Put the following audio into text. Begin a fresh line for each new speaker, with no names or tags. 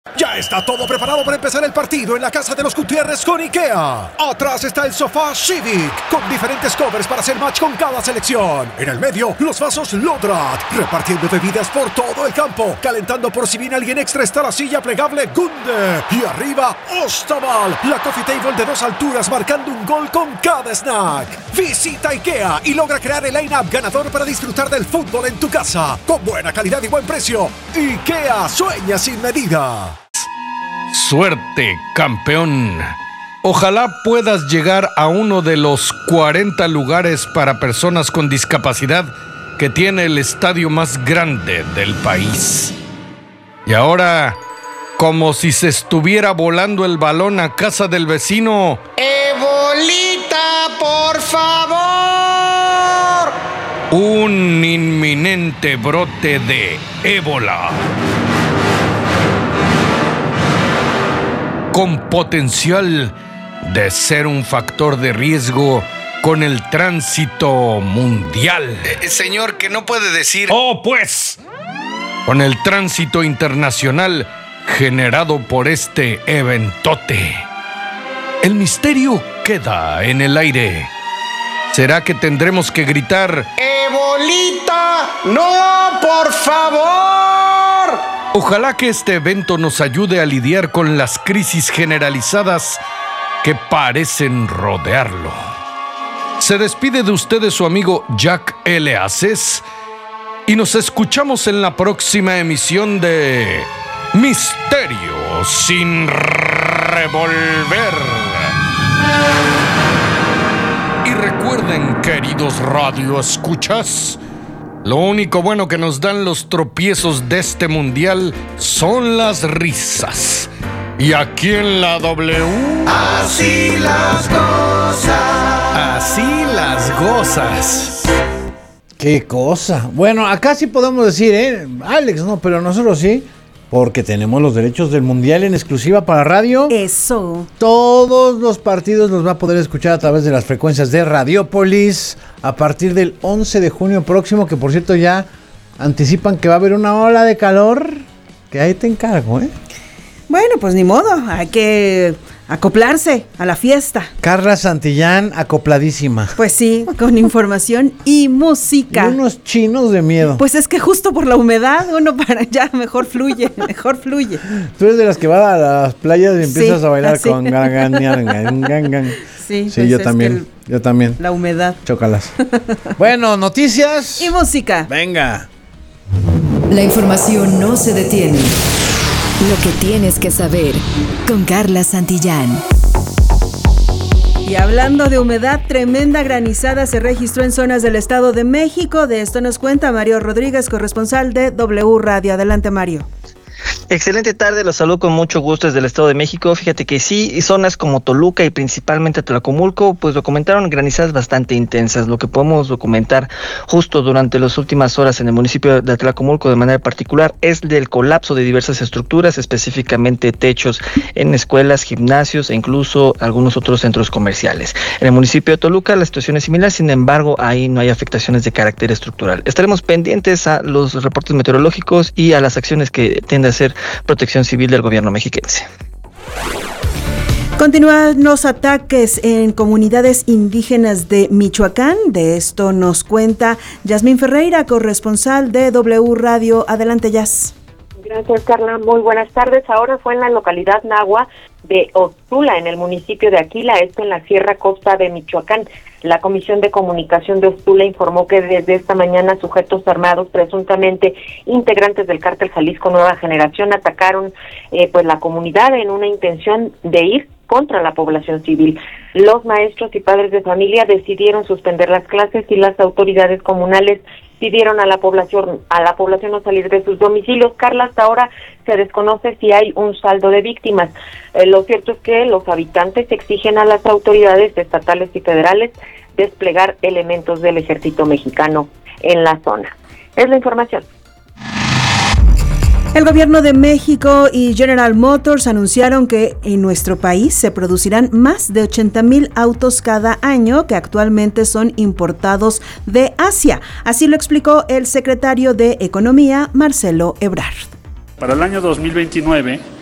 Ya está todo preparado para empezar el partido en la casa de los Gutiérrez con IKEA. Atrás está el sofá Civic, con diferentes covers para hacer match con cada selección. En el medio, los vasos Lodrat, repartiendo bebidas por todo el campo. Calentando por si viene alguien extra está la silla plegable Gunde. Y arriba, Ostaval, la coffee table de 2 alturas marcando un gol con cada snack. Visita IKEA y logra crear el line-up ganador para disfrutar del fútbol en tu casa. Con buena calidad y buen precio. IKEA sueña sin medida.
Suerte, campeón. Ojalá puedas llegar a uno de los 40 lugares para personas con discapacidad que tiene el estadio más grande del país. Y ahora, como si se estuviera volando el balón a casa del vecino.
¡Ebolita, por favor!
Un inminente brote de ébola. Con potencial de ser un factor de riesgo con el tránsito mundial.
Señor, que no puede decir...
¡Oh, pues! Con el tránsito internacional generado por este eventote. El misterio queda en el aire. ¿Será que tendremos que gritar...
¡Ebolita! ¡No, por favor!
Ojalá que este evento nos ayude a lidiar con las crisis generalizadas que parecen rodearlo. Se despide de ustedes su amigo Jack L. Aces y nos escuchamos en la próxima emisión de Misterio sin Revolver. Y recuerden, queridos radioescuchas, lo único bueno que nos dan los tropiezos de este mundial son las risas. Y aquí en la W...
Así las cosas.
Así las gozas.
¡Qué cosa! Bueno, acá sí podemos decir, Alex, no, pero nosotros sí, porque tenemos los derechos del mundial en exclusiva para radio.
Eso.
Todos los partidos los va a poder escuchar a través de las frecuencias de Radiopolis a partir del 11 de junio próximo, que por cierto ya anticipan que va a haber una ola de calor, que ahí te encargo,
Bueno, pues ni modo, hay que acoplarse a la fiesta.
Carla Santillán, acopladísima.
Pues sí, con información y música.
Y unos chinos de miedo.
Pues es que justo por la humedad, uno para allá mejor fluye.
Tú eres de las que va a las playas y empiezas a bailar
así.
con gan.
Sí,
Sí, yo también.
La humedad.
Chócalas. Bueno, noticias.
Y música.
Venga.
La información no se detiene. Lo que tienes que saber con Carla Santillán.
Y hablando de humedad, tremenda granizada se registró en zonas del Estado de México. De esto nos cuenta Mario Rodríguez, corresponsal de W Radio. Adelante, Mario.
Excelente tarde, los saludo con mucho gusto desde el Estado de México. Fíjate que sí, zonas como Toluca y principalmente Tlacomulco, pues documentaron granizadas bastante intensas. Lo que podemos documentar justo durante las últimas horas en el municipio de Tlacomulco de manera particular es del colapso de diversas estructuras, específicamente techos en escuelas, gimnasios e incluso algunos otros centros comerciales. En el municipio de Toluca la situación es similar, sin embargo ahí no hay afectaciones de carácter estructural. Estaremos pendientes a los reportes meteorológicos y a las acciones que tiende a hacer Protección Civil del gobierno mexiquense.
Continúan los ataques en comunidades indígenas de Michoacán. De esto nos cuenta Yasmín Ferreira, corresponsal de W Radio. Adelante, Yas.
Gracias, Carla. Muy buenas tardes. Ahora fue en la localidad nahua de Ostula, en el municipio de Aquila, esto en la Sierra Costa de Michoacán. La Comisión de Comunicación de Ostula informó que desde esta mañana sujetos armados, presuntamente integrantes del cártel Jalisco Nueva Generación, atacaron pues la comunidad en una intención de ir contra la población civil. Los maestros y padres de familia decidieron suspender las clases y las autoridades comunales pidieron a la población no salir de sus domicilios. Carla, hasta ahora se desconoce si hay un saldo de víctimas. Lo cierto es que los habitantes exigen a las autoridades estatales y federales desplegar elementos del ejército mexicano en la zona. Es la información.
El gobierno de México y General Motors anunciaron que en nuestro país se producirán más de 80,000 autos cada año que actualmente son importados de Asia. Así lo explicó el secretario de Economía, Marcelo Ebrard.
Para el año 2029